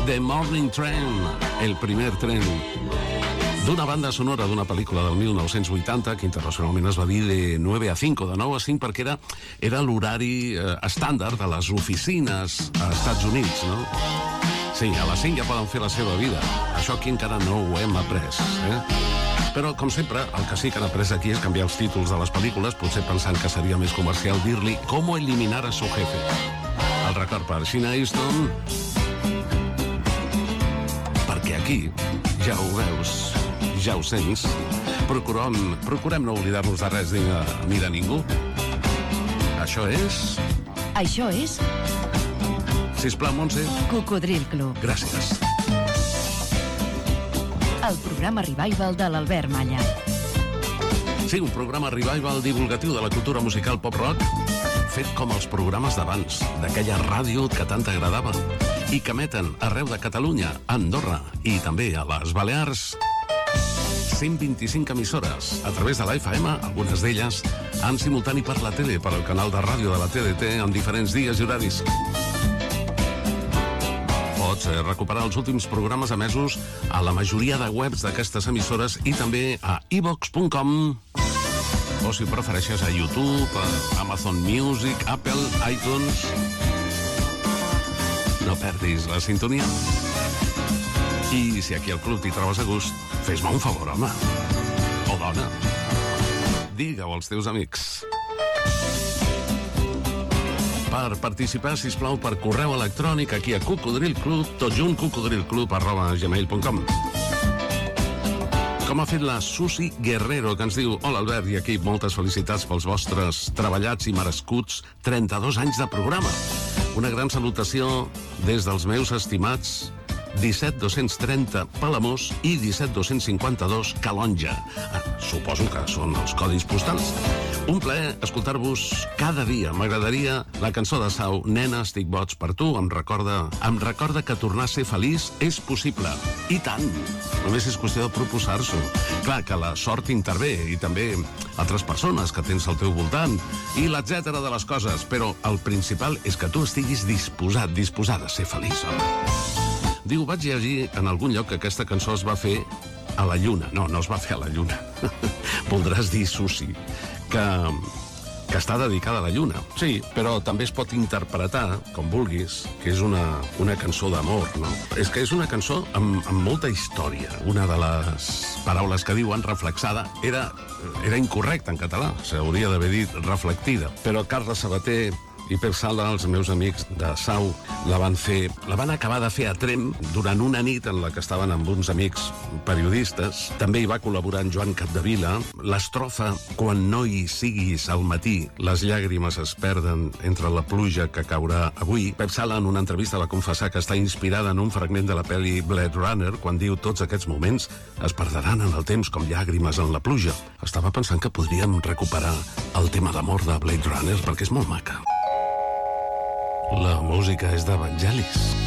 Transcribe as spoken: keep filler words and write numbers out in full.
The Morning Train, el primer tren d'una banda sonora d'una pel·lícula del mil nou-cents vuitanta que internacionalment es va dir de nueve a cinco, de nou a cinc, perquè era, era l'horari eh, estàndard de les oficines a Estats Units, no? Sí, a les cinc ja poden fer la seva vida. Això aquí encara no ho hem après, eh? Però, com sempre, el que sí que han après aquí és canviar els títols de les pel·lícules, potser pensant que seria més comercial dir-li «Cómo eliminar a su jefe». El record per Sheena Easton, perquè aquí, ja ho veus, ja ho sents, procurem, procurem no oblidar-nos de res ni de, ni de ningú. Això és... Això és... Sisplau, Montse. Cocodril Club. Gràcies. El programa Revival de l'Albert Malla. Sí, un programa Revival divulgatiu de la cultura musical pop-rock fet com els programes d'abans, d'aquella ràdio que tant agradava i que emeten arreu de Catalunya, a Andorra i també a les Balears. cent vint-i-cinc emissores a través de la F M, algunes d'elles en simultani per la tele, per al canal de ràdio de la T D T en diferents dies i horaris. Pots recuperar els últims programes emesos a la majoria de webs d'aquestes emissores i també a i vox punt com o, si prefereixes, a YouTube, a Amazon Music, Apple, iTunes. No perdis la sintonia. I si aquí al club t'hi trobes a gust, fes-me un favor, home. O dona. Digue-ho als teus amics. Per participar, sisplau, per correu electrònic aquí a cocodrilclub, tot junt, cocodrilclub arroba gmail punt com. Com ha fet la Susi Guerrero, que ens diu: hola, Albert i equip, moltes felicitats pels vostres treballats i merescuts trenta-dos anys de programa. Una gran salutació des dels meus estimats disset dos-cents trenta Palamós i disset dos-cents cinquanta-dos Calonja. Ah, suposo que són els codis postals. Un plaer escoltar-vos cada dia. M'agradaria la cançó de Sau, Nena, estic boig per tu. Em recorda, em recorda que tornar a ser feliç és possible. I tant! Només és qüestió de proposar-s'ho. Clar que la sort intervé i també altres persones que tens al teu voltant i l'etcètera de les coses, però el principal és que tu estiguis disposat, disposada a ser feliç, home. Diu, vaig llegir en algun lloc que aquesta cançó es va fer a la Lluna. No, no es va fer a la Lluna. Voldràs dir, Susi, que, que està dedicada a la Lluna. Sí, però també es pot interpretar, com vulguis, que és una, una cançó d'amor, no? És que és una cançó amb, amb molta història. Una de les paraules que diuen, reflexada, era, era incorrecta en català. S'hauria d'haver dit reflectida. Però Carles Sabater i Pep Sala, els meus amics de Sau, la van fer, la van acabar de fer a Tremp durant una nit en la que estaven amb uns amics periodistes. També hi va col·laborar en Joan Capdevila. L'estrofa «Quan no hi siguis al matí, les llàgrimes es perden entre la pluja que caurà avui». Pep Sala, en una entrevista, va confessar que està inspirada en un fragment de la pel·li Blade Runner, quan diu «Tots aquests moments es perdran en el temps com llàgrimes en la pluja». Estava pensant que podríem recuperar el tema d'amor de Blade Runner perquè és molt maca. La música és d'Evangelis.